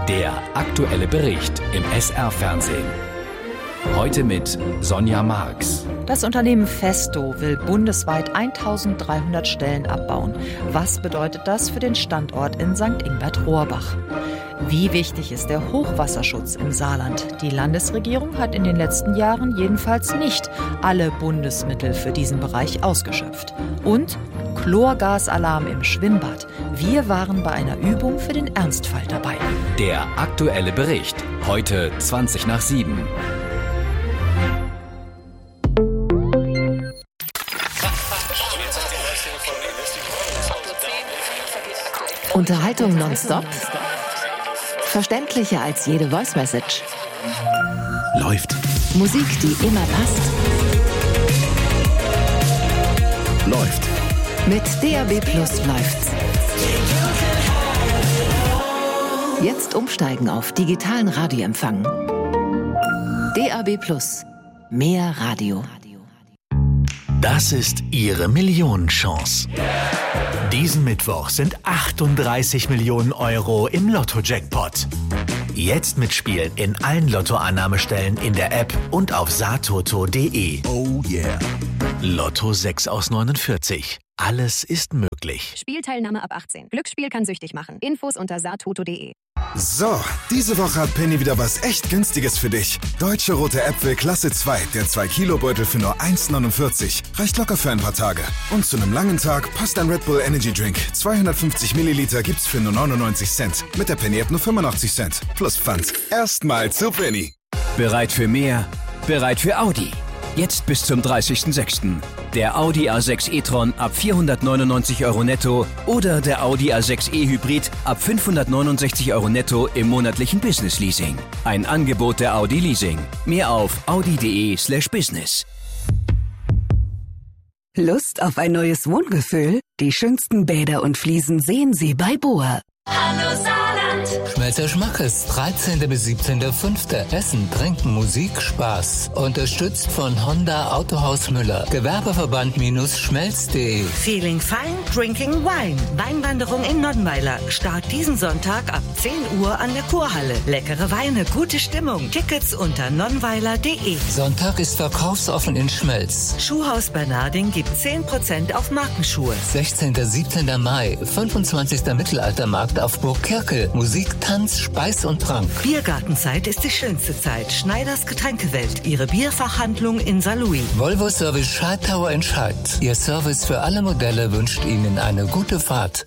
Der aktuelle Bericht im SR-Fernsehen. Heute mit Sonja Marx. Das Unternehmen Festo will bundesweit 1300 Stellen abbauen. Was bedeutet das für den Standort in St. Ingbert-Rohrbach? Wie wichtig ist der Hochwasserschutz im Saarland? Die Landesregierung hat in den letzten Jahren jedenfalls nicht alle Bundesmittel für diesen Bereich ausgeschöpft. Und Chlorgasalarm im Schwimmbad. Wir waren bei einer Übung für den Ernstfall dabei. Der aktuelle Bericht. Heute 7:20. Unterhaltung nonstop? Verständlicher als jede Voice-Message? Läuft. Musik, die immer passt? Läuft. Mit DAB+ läuft's. Jetzt umsteigen auf digitalen Radioempfang. DAB+. Mehr Radio. Das ist Ihre Millionenchance. Diesen Mittwoch sind 38 Millionen Euro im Lotto-Jackpot. Jetzt mitspielen in allen Lottoannahmestellen in der App und auf saartoto.de. Oh yeah. Lotto 6 aus 49. Alles ist möglich. Spielteilnahme ab 18. Glücksspiel kann süchtig machen. Infos unter saartoto.de. So, diese Woche hat Penny wieder was echt Günstiges für dich. Deutsche rote Äpfel Klasse 2, der 2-Kilo-Beutel für nur 1,49. Reicht locker für ein paar Tage. Und zu einem langen Tag passt ein Red Bull Energy Drink. 250 Milliliter gibt's für nur 99 Cent. Mit der Penny-App nur 85 Cent. Plus Pfand. Erstmal zu Penny. Bereit für mehr? Bereit für Audi. Jetzt bis zum 30.06. Der Audi A6 e-tron ab 499 Euro netto oder der Audi A6 e-Hybrid ab 569 Euro netto im monatlichen Business-Leasing. Ein Angebot der Audi Leasing. Mehr auf audi.de/business. Lust auf ein neues Wohngefühl? Die schönsten Bäder und Fliesen sehen Sie bei BOA. Hallo Saarland! Schmelzer Schmackes, 13. bis 17.05. Essen, Trinken, Musik, Spaß. Unterstützt von Honda Autohaus Müller. Gewerbeverband-schmelz.de. Feeling fine, drinking wine. Weinwanderung in Nonnweiler. Start diesen Sonntag ab 10 Uhr an der Kurhalle. Leckere Weine, gute Stimmung. Tickets unter nonnweiler.de. Sonntag ist verkaufsoffen in Schmelz. Schuhhaus Bernarding gibt 10% auf Markenschuhe. 16. 17. Mai, 25. Mittelaltermarkt auf Burg Kirkel. Musik, Tanz, Speis und Trank. Biergartenzeit ist die schönste Zeit. Schneiders Getränkewelt. Ihre Bierfachhandlung in Saarlouis. Volvo Service Scheid Tower in Scheid. Ihr Service für alle Modelle wünscht Ihnen eine gute Fahrt.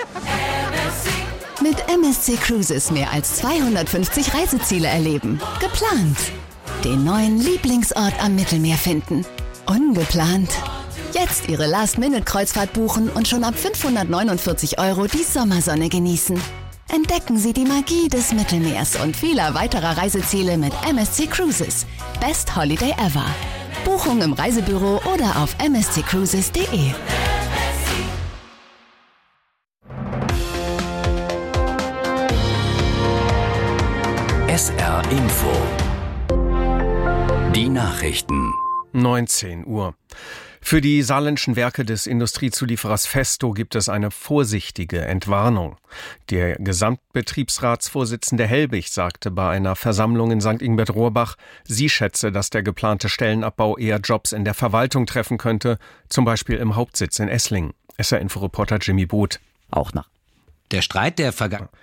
Mit MSC Cruises mehr als 250 Reiseziele erleben. Geplant. Den neuen Lieblingsort am Mittelmeer finden. Ungeplant. Jetzt Ihre Last-Minute-Kreuzfahrt buchen und schon ab 549 Euro die Sommersonne genießen. Entdecken Sie die Magie des Mittelmeers und vieler weiterer Reiseziele mit MSC Cruises. Best Holiday ever. Buchung im Reisebüro oder auf msccruises.de. SR Info. Die Nachrichten. 19 Uhr. Für die saarländischen Werke des Industriezulieferers Festo gibt es eine vorsichtige Entwarnung. Der Gesamtbetriebsratsvorsitzende Helbig sagte bei einer Versammlung in St. Ingbert-Rohrbach, sie schätze, dass der geplante Stellenabbau eher Jobs in der Verwaltung treffen könnte, zum Beispiel im Hauptsitz in Esslingen. SR-Info-Reporter Jimmy Boot. Auch nach der Streit der Vergangenheit.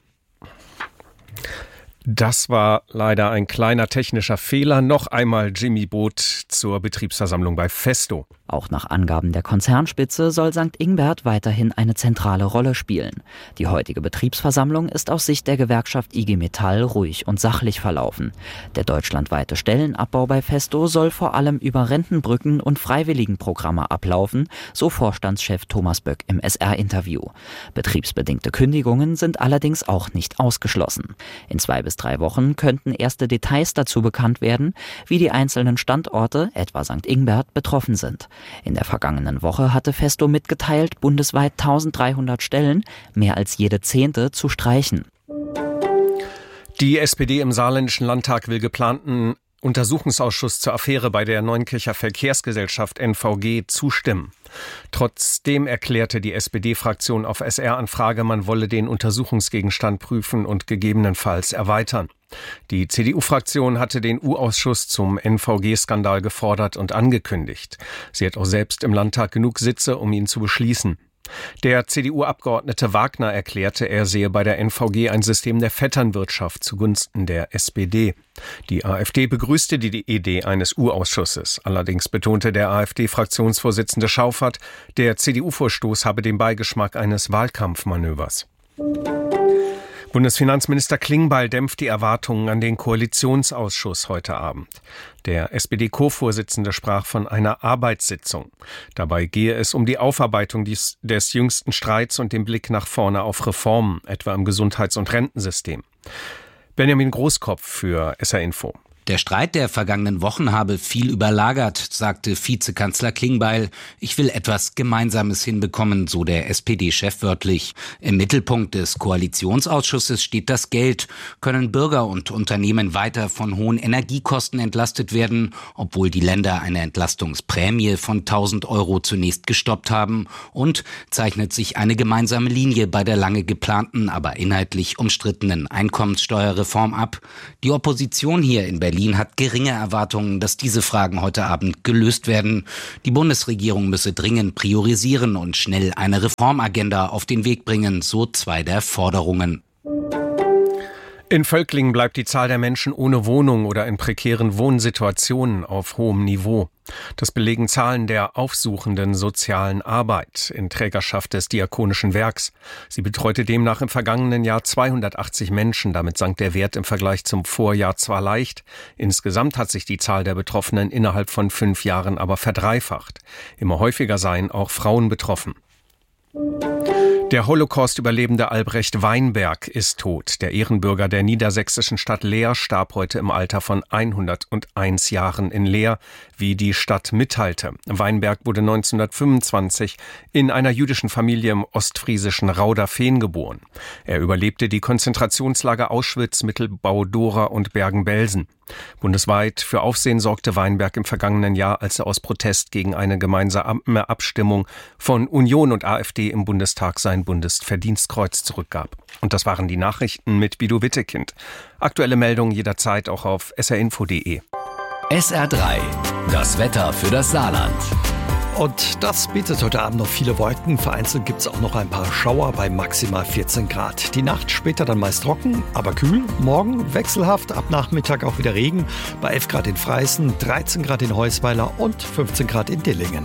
Das war leider ein kleiner technischer Fehler. Noch einmal Jimmy Boot zur Betriebsversammlung bei Festo. Auch nach Angaben der Konzernspitze soll St. Ingbert weiterhin eine zentrale Rolle spielen. Die heutige Betriebsversammlung ist aus Sicht der Gewerkschaft IG Metall ruhig und sachlich verlaufen. Der deutschlandweite Stellenabbau bei Festo soll vor allem über Rentenbrücken und Freiwilligenprogramme ablaufen, so Vorstandschef Thomas Böck im SR-Interview. Betriebsbedingte Kündigungen sind allerdings auch nicht ausgeschlossen. In 2 bis 3 Wochen könnten erste Details dazu bekannt werden, wie die einzelnen Standorte, etwa St. Ingbert, betroffen sind. In der vergangenen Woche hatte Festo mitgeteilt, bundesweit 1300 Stellen, mehr als jede 10. zu streichen. Die SPD im Saarländischen Landtag will geplanten Untersuchungsausschuss zur Affäre bei der Neunkircher Verkehrsgesellschaft NVG zustimmen. Trotzdem erklärte die SPD-Fraktion auf SR-Anfrage, man wolle den Untersuchungsgegenstand prüfen und gegebenenfalls erweitern. Die CDU-Fraktion hatte den U-Ausschuss zum NVG-Skandal gefordert und angekündigt. Sie hat auch selbst im Landtag genug Sitze, um ihn zu beschließen. Der CDU-Abgeordnete Wagner erklärte, er sehe bei der NVG ein System der Vetternwirtschaft zugunsten der SPD. Die AfD begrüßte die Idee eines U-Ausschusses. Allerdings betonte der AfD-Fraktionsvorsitzende Schauffert, der CDU-Vorstoß habe den Beigeschmack eines Wahlkampfmanövers. Bundesfinanzminister Klingbeil dämpft die Erwartungen an den Koalitionsausschuss heute Abend. Der SPD-Co-Vorsitzende sprach von einer Arbeitssitzung. Dabei gehe es um die Aufarbeitung des jüngsten Streits und den Blick nach vorne auf Reformen, etwa im Gesundheits- und Rentensystem. Benjamin Großkopf für SR Info. Der Streit der vergangenen Wochen habe viel überlagert, sagte Vizekanzler Klingbeil. Ich will etwas Gemeinsames hinbekommen, so der SPD-Chef wörtlich. Im Mittelpunkt des Koalitionsausschusses steht das Geld. Können Bürger und Unternehmen weiter von hohen Energiekosten entlastet werden, obwohl die Länder eine Entlastungsprämie von 1.000 € zunächst gestoppt haben? Und zeichnet sich eine gemeinsame Linie bei der lange geplanten, aber inhaltlich umstrittenen Einkommenssteuerreform ab? Die Opposition hier in Berlin hat geringe Erwartungen, dass diese Fragen heute Abend gelöst werden. Die Bundesregierung müsse dringend priorisieren und schnell eine Reformagenda auf den Weg bringen, so zwei der Forderungen. In Völklingen bleibt die Zahl der Menschen ohne Wohnung oder in prekären Wohnsituationen auf hohem Niveau. Das belegen Zahlen der aufsuchenden sozialen Arbeit in Trägerschaft des Diakonischen Werks. Sie betreute demnach im vergangenen Jahr 280 Menschen. Damit sank der Wert im Vergleich zum Vorjahr zwar leicht. Insgesamt hat sich die Zahl der Betroffenen innerhalb von 5 Jahren aber verdreifacht. Immer häufiger seien auch Frauen betroffen. Der Holocaust-Überlebende Albrecht Weinberg ist tot. Der Ehrenbürger der niedersächsischen Stadt Leer starb heute im Alter von 101 Jahren in Leer, wie die Stadt mitteilte. Weinberg wurde 1925 in einer jüdischen Familie im ostfriesischen Rauderfehn geboren. Er überlebte die Konzentrationslager Auschwitz, Mittelbau-Dora und Bergen-Belsen. Bundesweit für Aufsehen sorgte Weinberg im vergangenen Jahr, als er aus Protest gegen eine gemeinsame Abstimmung von Union und AfD im Bundestag sein Bundesverdienstkreuz zurückgab. Und das waren die Nachrichten mit Bidu Wittekind. Aktuelle Meldungen jederzeit auch auf srinfo.de. SR3, das Wetter für das Saarland. Und das bietet heute Abend noch viele Wolken. Vereinzelt gibt es auch noch ein paar Schauer bei maximal 14 Grad. Die Nacht später dann meist trocken, aber kühl. Morgen wechselhaft, ab Nachmittag auch wieder Regen. Bei 11 Grad in Freisen, 13 Grad in Heusweiler und 15 Grad in Dillingen.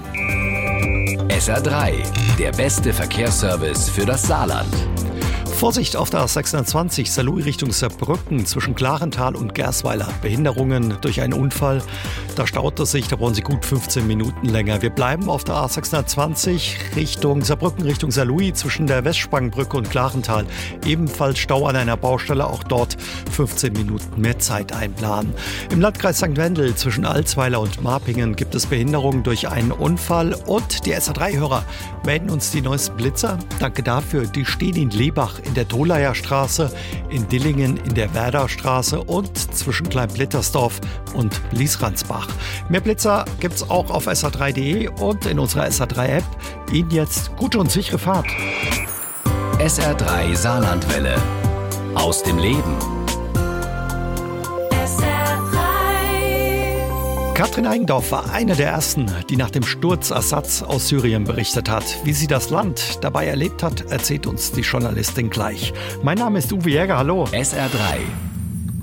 SR3, der beste Verkehrsservice für das Saarland. Vorsicht auf der A620 Saarlouis Richtung Saarbrücken zwischen Klarental und Gersweiler. Behinderungen durch einen Unfall. Da staut es sich, da brauchen Sie gut 15 Minuten länger. Wir bleiben auf der A620 Richtung Saarbrücken, Richtung Saarlouis zwischen der Westspangenbrücke und Klarental. Ebenfalls Stau an einer Baustelle, auch dort 15 Minuten mehr Zeit einplanen. Im Landkreis St. Wendel zwischen Alsweiler und Marpingen gibt es Behinderungen durch einen Unfall. Und die SR3-Hörer melden uns die neuesten Blitzer. Danke dafür. Die stehen in Lebach in der Tolayer Straße, in Dillingen in der Werderstraße und zwischen Kleinblittersdorf und Liesransbach. Mehr Blitzer gibt's auch auf sr3.de und in unserer SR3-App. Ihnen jetzt gute und sichere Fahrt. SR3 Saarlandwelle. Aus dem Leben. Katrin Eigendorf war eine der ersten, die nach dem Sturz Assads aus Syrien berichtet hat. Wie sie das Land dabei erlebt hat, erzählt uns die Journalistin gleich. Mein Name ist Uwe Jäger, hallo. SR3